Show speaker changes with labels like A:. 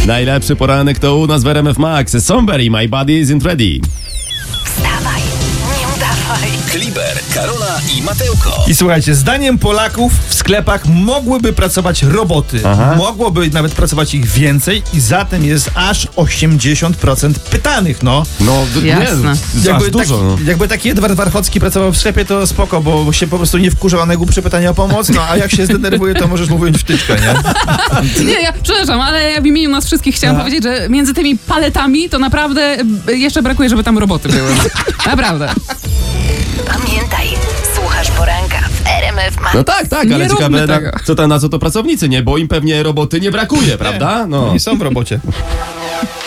A: Najlepszy poranek to u nas w RMF Max. Somebody, my body isn't ready.
B: Wstawaj, nie udawaj.
C: Kliber, Karola i Mateuko.
D: I słuchajcie, zdaniem Polaków w sklepach mogłyby pracować roboty. Mogłoby nawet pracować ich więcej i zatem jest aż 80% pytanych, no.
A: No,
E: Jasne.
A: aż dużo. No.
D: Jakby taki Edward Warchocki pracował w sklepie, to spoko, bo się po prostu nie wkurzał, a na głupsze pytania o pomoc, no a jak się zdenerwuje, to możesz mu wyjąć wtyczkę, nie?
E: Nie, ja przepraszam, ale ja w imieniu nas wszystkich chciałam powiedzieć, że między tymi paletami to naprawdę jeszcze brakuje, żeby tam roboty były. Naprawdę.
B: Pamiętaj, słuchasz poranka w RMF Max.
A: No tak, ale
E: Nie
A: ciekawe
E: róbmy tego.
A: na co to pracownicy, nie? Bo im pewnie roboty nie brakuje, prawda? No.
D: I są w robocie.